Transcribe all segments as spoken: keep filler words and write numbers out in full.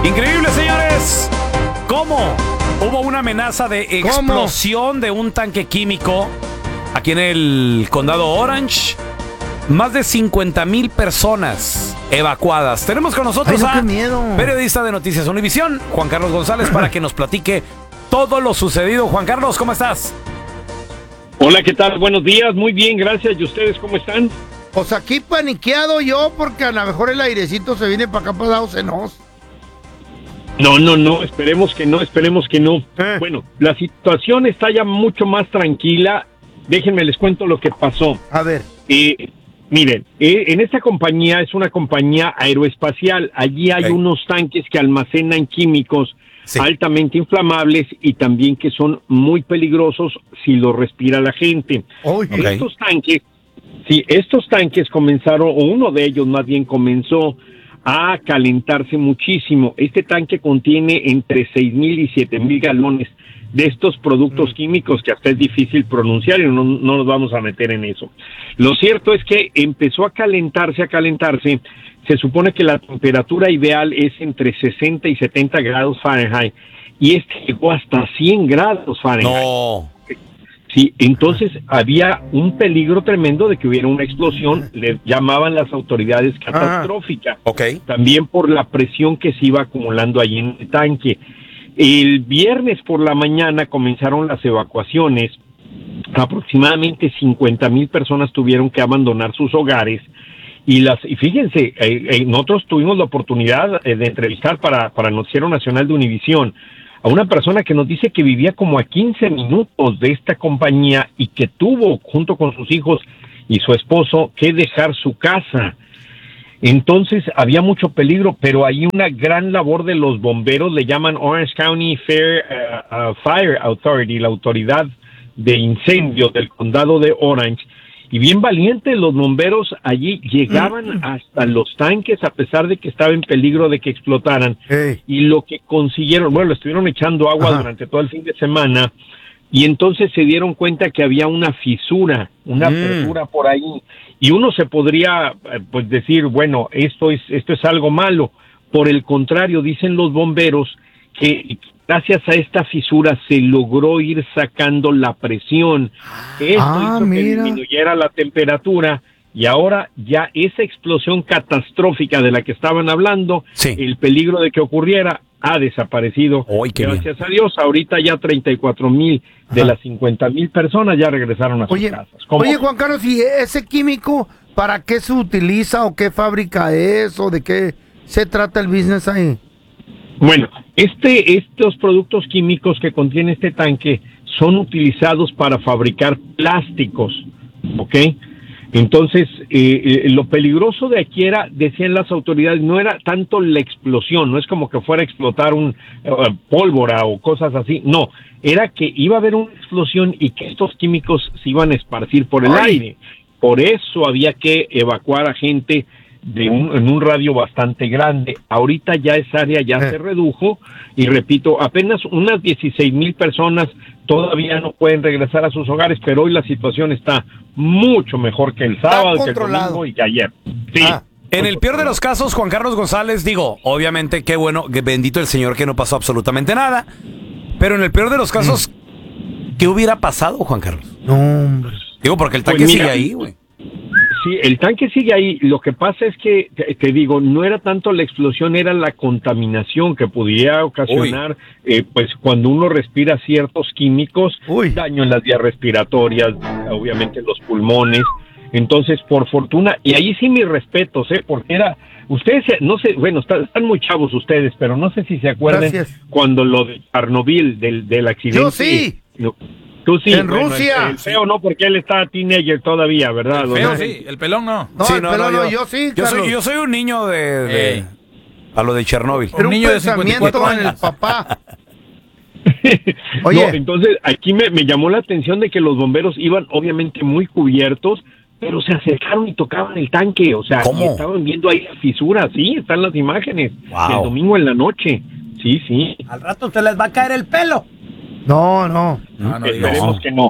Increíble, señores. ¿Cómo? Hubo una amenaza de explosión ¿Cómo? de un tanque químico aquí en el condado Orange. Más de cincuenta mil personas evacuadas. Tenemos con nosotros Ay, no, a qué miedo. periodista de Noticias Univisión, Juan Carlos González, para que nos platique todo lo sucedido. Juan Carlos, ¿cómo estás? Hola, ¿qué tal? Buenos días, muy bien, gracias. ¿Y ustedes cómo están? Pues aquí paniqueado yo, porque a lo mejor el airecito se viene para acá, para Estados Unidos. No, no, no, esperemos que no, esperemos que no. Eh. Bueno, la situación está ya mucho más tranquila. Déjenme les cuento lo que pasó. A ver. Eh, miren, eh, en esta compañía es una compañía aeroespacial. Allí hay Okay. unos tanques que almacenan químicos Sí. altamente inflamables y también que son muy peligrosos si los respira la gente. Uy. Ok. Estos tanques, sí, estos tanques comenzaron, o uno de ellos más bien comenzó a calentarse muchísimo. Este tanque contiene entre seis mil y siete mil galones de estos productos mm. químicos que hasta es difícil pronunciar y no, no nos vamos a meter en eso. Lo cierto es que empezó a calentarse, a calentarse. Se supone que la temperatura ideal es entre sesenta y setenta grados Fahrenheit y este llegó hasta cien grados Fahrenheit. No. Sí, entonces había un peligro tremendo de que hubiera una explosión, le llamaban las autoridades catastrófica, Ok. también por la presión que se iba acumulando allí en el tanque. El viernes por la mañana comenzaron las evacuaciones, aproximadamente cincuenta mil personas tuvieron que abandonar sus hogares, y las y fíjense, eh, eh, nosotros tuvimos la oportunidad eh, de entrevistar para, para el Noticiero Nacional de Univisión a una persona que nos dice que vivía como a quince minutos de esta compañía y que tuvo, junto con sus hijos y su esposo, que dejar su casa. Entonces había mucho peligro, pero hay una gran labor de los bomberos, le llaman Orange County Fair, uh, uh, Fire Authority, la autoridad de incendios del condado de Orange. Y bien valientes los bomberos allí llegaban hasta los tanques a pesar de que estaba en peligro de que explotaran. Hey. Y lo que consiguieron, bueno, le estuvieron echando agua Ajá. durante todo el fin de semana y entonces se dieron cuenta que había una fisura, una mm. apertura por ahí. Y uno se podría pues decir, bueno, esto es esto es algo malo. Por el contrario, dicen los bomberos que gracias a esta fisura se logró ir sacando la presión. Esto ah, hizo mira. que disminuyera la temperatura y ahora ya esa explosión catastrófica de la que estaban hablando, sí. el peligro de que ocurriera, ha desaparecido. Oy, gracias bien. a Dios, ahorita ya treinta y cuatro mil de las cincuenta mil personas ya regresaron a sus oye, casas. ¿Cómo? Oye, Juan Carlos, ¿y ese químico para qué se utiliza o qué fábrica es o de qué se trata el business ahí? Bueno, este, estos productos químicos que contiene este tanque son utilizados para fabricar plásticos, ¿ok? Entonces, eh, eh, lo peligroso de aquí era, decían las autoridades, no era tanto la explosión, no es como que fuera a explotar un uh, pólvora o cosas así, no, era que iba a haber una explosión y que estos químicos se iban a esparcir por el Ay. aire. Por eso había que evacuar a gente de un, en un radio bastante grande. Ahorita ya esa área ya eh. se redujo y repito, apenas unas dieciséis mil personas todavía no pueden regresar a sus hogares, pero hoy la situación está mucho mejor que el sábado, que el domingo y que ayer. Sí. Ah. En el peor de los casos, Juan Carlos González, digo, obviamente qué bueno, que bendito el Señor que no pasó absolutamente nada, pero en el peor de los casos, mm. ¿qué hubiera pasado, Juan Carlos? No, hombre. Digo, porque el tanque pues mira, sigue ahí, güey. Sí, el tanque sigue ahí. Lo que pasa es que, te, te digo, no era tanto la explosión, era la contaminación que pudiera ocasionar, eh, pues cuando uno respira ciertos químicos, Uy. daño en las vías respiratorias, obviamente los pulmones. Entonces, por fortuna, y ahí sí mis respetos, ¿eh? Porque era, ustedes, no sé, bueno, está, están muy chavos ustedes, pero no sé si se acuerdan Gracias. cuando lo de Chernobyl, del, del accidente. Yo sí. Lo, Tú sí, en bueno, Rusia. El, el feo no, porque él está teenager todavía, ¿verdad? El feo sí, el pelón no. No, sí, el no, pelón no, no, yo, yo sí, yo Carlos. soy, yo soy un niño de, de a lo de Chernobyl. Era un, un niño de pensamiento cincuenta y cuatro en el años. papá. Oye. No, entonces aquí me, me llamó la atención de que los bomberos iban obviamente muy cubiertos, pero se acercaron y tocaban el tanque, o sea, ¿Cómo? y estaban viendo ahí la fisura, sí, están las imágenes, wow. el domingo en la noche, sí, sí. Al rato se les va a caer el pelo. No, no. No, no Esperemos no. que no.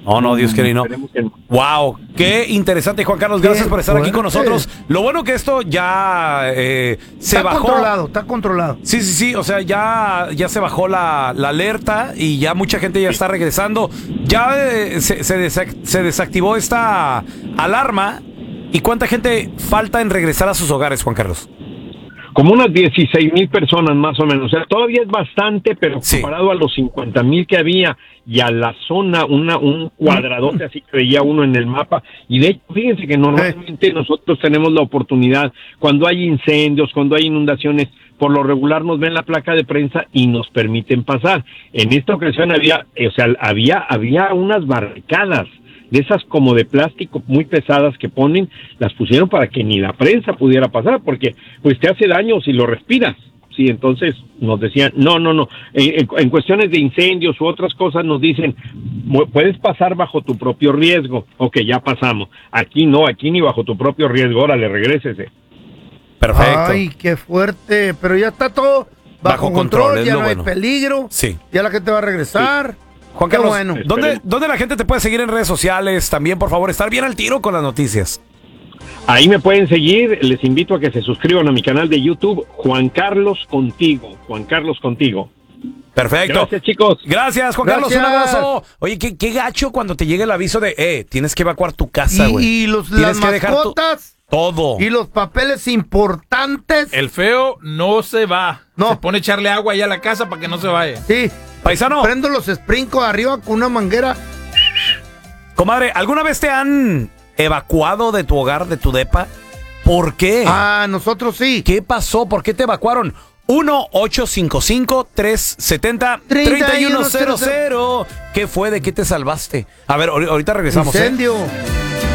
Oh, no, Dios quiere y no. Esperemos que no. Wow, qué interesante, Juan Carlos. Gracias Qué por estar aquí con fuerte. nosotros. Lo bueno que esto ya eh, se está bajó. controlado, está controlado. Sí, sí, sí, o sea, ya, ya se bajó la, la alerta y ya mucha gente ya está regresando. Ya eh, se, se, desac- se desactivó esta alarma. ¿Y cuánta gente falta en regresar a sus hogares, Juan Carlos? Como unas dieciséis mil personas más o menos. O sea, todavía es bastante, pero Sí. comparado a los cincuenta mil que había y a la zona, una un cuadradote así que veía uno en el mapa. Y de hecho, fíjense que normalmente nosotros tenemos la oportunidad, cuando hay incendios, cuando hay inundaciones, por lo regular nos ven la placa de prensa y nos permiten pasar. En esta ocasión había, eh, o sea, había, había unas barricadas de esas como de plástico muy pesadas que ponen, las pusieron para que ni la prensa pudiera pasar, porque pues te hace daño si lo respiras. Sí, entonces nos decían, no, no, no, en, en cuestiones de incendios u otras cosas nos dicen, puedes pasar bajo tu propio riesgo. Ok, ya pasamos. Aquí no, aquí ni bajo tu propio riesgo, órale, regrésese. Perfecto. Ay, qué fuerte. Pero ya está todo bajo, Bajo control, control, es ya lo no bueno. hay peligro. Sí. Ya la gente va a regresar. Juan Qué Carlos, bueno. ¿dónde, Esperemos. ¿dónde la gente te puede seguir en redes sociales? También, por favor, estar bien al tiro con las noticias. Ahí me pueden seguir, les invito a que se suscriban a mi canal de YouTube, Juan Carlos Contigo, Juan Carlos Contigo. Perfecto. Gracias, chicos. Gracias, Juan Gracias. Carlos, un abrazo. Oye, qué, qué gacho cuando te llega el aviso de, eh, tienes que evacuar tu casa, güey. Y, y los, Tienes las que dejar tu- mascotas todo. y los papeles importantes. El feo no se va. No. Se pone a echarle agua allá a la casa para que no se vaya. Sí. Paisano, Prendo los sprinkles arriba con una manguera. comadre, ¿alguna vez te han evacuado de tu hogar, de tu depa? ¿Por qué? Ah, nosotros sí. ¿Qué pasó? ¿Por qué te evacuaron? uno ocho cinco cinco, tres siete cero, tres uno cero cero. ¿Qué fue? ¿De qué te salvaste? A ver, ahor- ahorita regresamos. ¿eh? Incendio.